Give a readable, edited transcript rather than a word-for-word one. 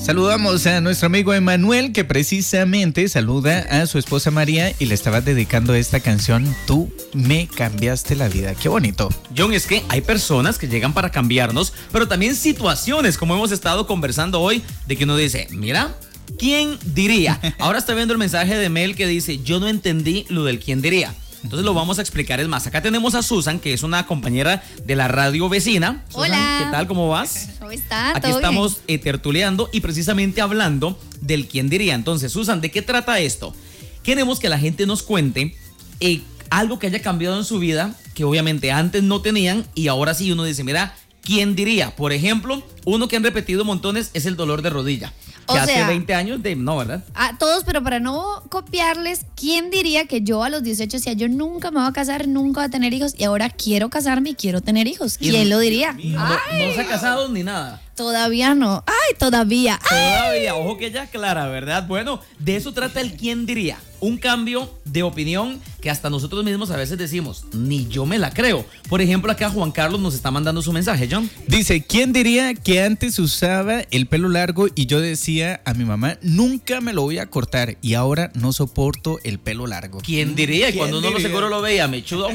Saludamos a nuestro amigo Emanuel, que precisamente saluda a su esposa María y le estaba dedicando esta canción, Tú me cambiaste la vida. Qué bonito. John, es que hay personas que llegan para cambiarnos, pero también situaciones, como hemos estado conversando hoy, de que uno dice, mira, ¿quién diría? Ahora estoy viendo el mensaje de Mel que dice, yo no entendí lo del quién diría. Entonces lo vamos a explicar. Es más, acá tenemos a Susan, que es una compañera de la radio vecina. Susan, hola. ¿qué tal? ¿Cómo vas? ¿Cómo está? Aquí estamos tertuleando y precisamente hablando del quién diría. Entonces, Susan, ¿de qué trata esto? Queremos que la gente nos cuente algo que haya cambiado en su vida, que obviamente antes no tenían y ahora sí uno dice, mira, ¿quién diría? Por ejemplo, uno que han repetido montones es el dolor de rodilla. Que hace 20 años no, ¿verdad? A todos, pero para no copiarles, ¿quién diría que yo a los 18 decía, yo nunca me voy a casar, nunca voy a tener hijos y ahora quiero casarme y quiero tener hijos? ¿Quién lo diría? No se ha casado ni nada. Todavía no. Ay, todavía. Todavía, ojo que ya clara, ¿verdad? Bueno, de eso trata el quién diría. Un cambio de opinión que hasta nosotros mismos a veces decimos, ni yo me la creo. Por ejemplo, acá Juan Carlos nos está mandando su mensaje, John. Dice, ¿quién diría que antes usaba el pelo largo y yo decía a mi mamá, nunca me lo voy a cortar y ahora no soporto el pelo largo? ¿Quién diría? Y cuando uno lo seguro lo veía, mechudo.